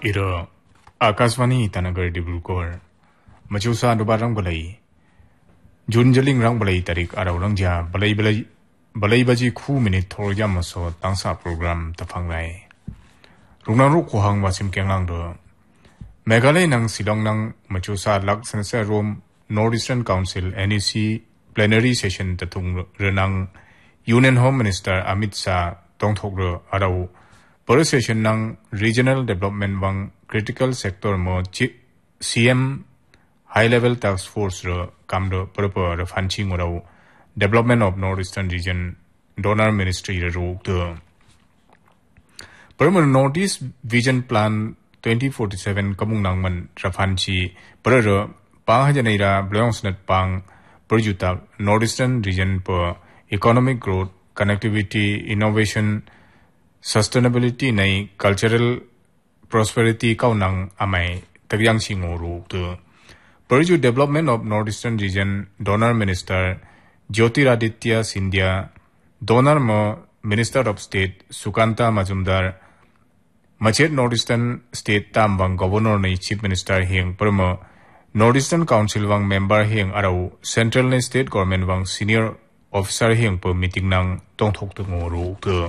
Iro Akaswani Tanagar Dibulkor Machusa Dubarang Balai Jun Jeling Rang Balai Tarik Araurangja Balai Baji Ku Minute Torja Maso Tangsa Program Tapangai Runang Rukuhang Wasim Kengang Do Megalay Nang Silong Nang Machusa Lak Sansa Rome Northeastern Council NEC Plenary Session Tatung Renang Union Home Minister Amit Shah Tongthokro Arau Pura session nang regional development wang critical sector mo CM high level task force ro kamdo purpo ro fanching ro development of northeastern region donor ministry ro to purmo northeast vision plan 2047 kamung nang man rafanchi pura ro panghajaneira blongsnat pang perjuta northeastern region per economic growth connectivity innovation sustainability nay cultural prosperity kaunang amai tagyang singuru to Purju development of northeastern region donor minister Jyotiraditya Scindia donor mo minister of state Sukanta Majumdar Machet northeastern state tambang governor nay chief minister hing permo northeastern council wang member hing arau central nay state government wang senior officer hing per meeting nang tongthok tunguru to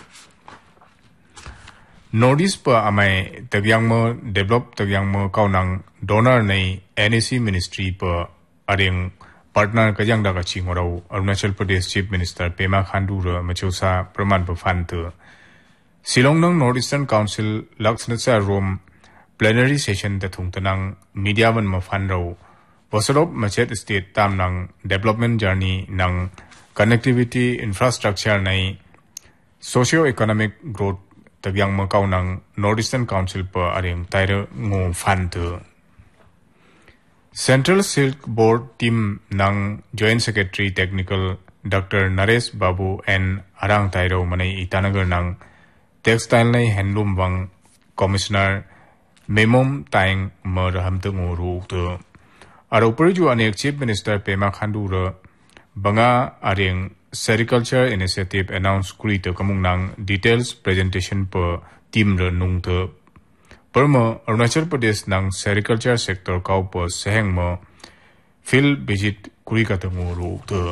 Northeast pa amai tagyang mo develop tagyang mo kaunang donor nay NEC ministry pa aring partner kajang daga chingorau Arunachal Pradesh Chief Minister Pema Khandu ra machusa praman pa fantu Silong nang Northeastern Council Laksnatsa Rome plenary session ta thungtanang media wan ma fanrau Wasalop Machet State tam nang development journey nang connectivity infrastructure nay socio-economic growth tagyang makau nang Northeastern Council pa aring tairo ngo fantu Central Silk Board team nang Joint Secretary Technical Dr. Naresh Babu and arang tairo manay itanagar nang textile nay handloom wang commissioner Memom Tang maraham tungo rukto Araw perju anek Chief Minister Pema Khandu ra banga aring Sericulture Initiative announced kurito kamung nang details presentation per team ra nung te perma Arunachal Pradesh nang sericulture sector kau per seheng mo field visit kuri katangu ro te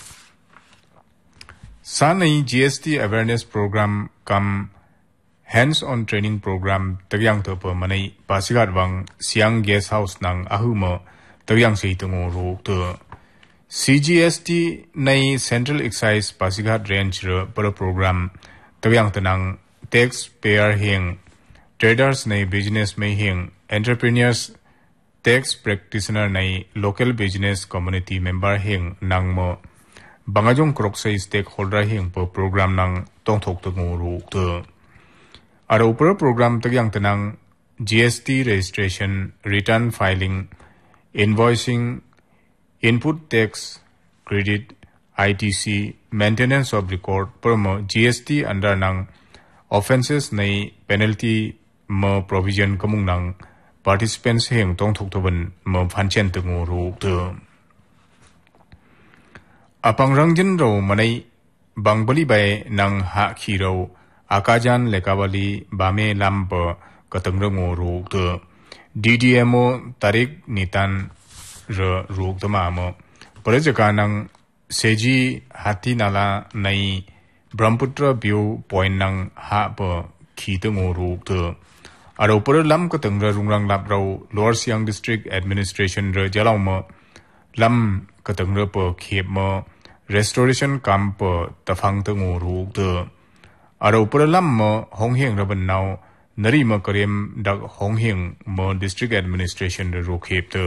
sanai GST awareness program kam hands on training program tagyang te per manai pasigat wang siang guest house nang ahuma tagyang sei tangu ro te CGST nay Central Excise Pasighat Range per program tagyang tanang taxpayer hing traders nay business may hing entrepreneurs tax practitioner nay local business community member hing nang mo bangajong kroksay stakeholder hing per program nang tongthok tungo ruk te araw per program tagyang tanang GST registration return filing invoicing input tax, credit, ITC, maintenance of record, permo GST under nang offenses nay penalty mo provision kamung nang participants heng tong thok thoban mo phanchen tungo ro te apang rangjin ro manai bangbali bai nang ha khi ro akajan lekawali bame lampa katang ro ro te DDMO tarik nitan ra ruk tama mo parajaka nang seji hati nala nai Brahmaputra view point nang ha pa khitango ruk te aro par lam ka tangra rungrang lap rau Lower Siang District Administration ra jalaw mo lam ka tangra pa khep mo restoration camp pa tafang tango ruk te aro par lam mo hongheng ra ban naw nari ma karem dak hongheng mo district administration ra ro khep te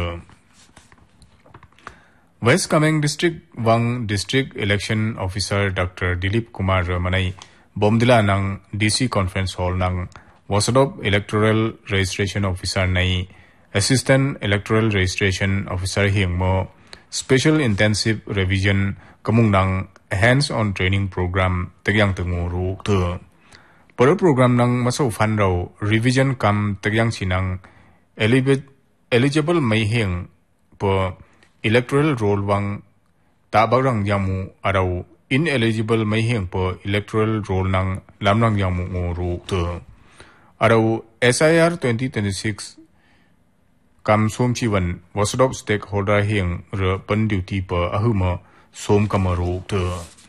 West Kameng District Wang District Election Officer Dr. Dilip Kumar Manai Bomdila nang DC Conference Hall nang Wasadop Electoral Registration Officer nai Assistant Electoral Registration Officer hingmo Special Intensive Revision kamung nang hands-on training program tagyang tungo ruk te Paro program nang maso fan raw revision kam tagyang sinang eligible may hing po electoral roll wang tabarang yamu araw ineligible may hing po electoral roll nang lamnang yamu ngo ruk te Arau SIR 2026 kam som chiwan wasadop stakeholder hiang re pan duty pa ahuma som kamaru te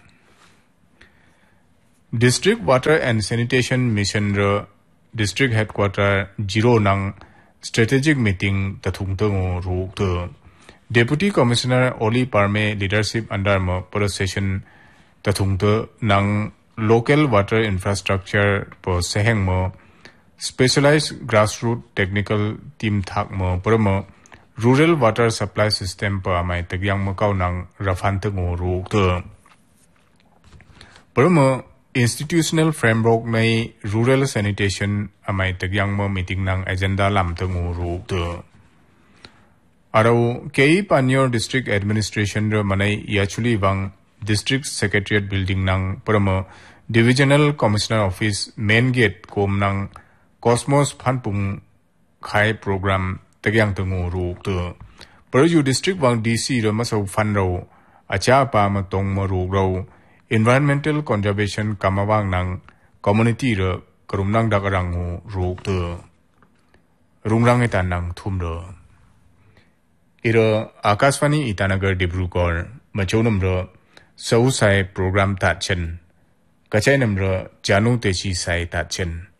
District Water and Sanitation Mission re District Headquarter Jiro nang strategic meeting tathung tengo ru te Deputy Commissioner Oli Parme leadership under mo session tathung te nang local water infrastructure po seheng mo specialized grassroots technical team thak mo parmo rural water supply system pa mai tagyang mo kaw nang rafan tengo ru te parmo institutional framework nei rural sanitation amai tagyang mo meeting nang agenda lam tengo ru te Arau Kei Panyor District Administration re manai actually wang District Secretariat Building nang paramo Divisional Commissioner Office Main Gate kom nang Cosmos Phanpung Khai Program tagyang tengu ru te Paraju District wang DC re maso fan ro acha pa ma tong mo ru ro Environmental Conservation kamawang nang community re karum nang dakarang ru te rungrang etan nang thum ro Ira Akashvani Itanagar Dibrugarh Machonam ra Sau Sai program Tatchen Kachai Namra Janu Techi Sai Tatchen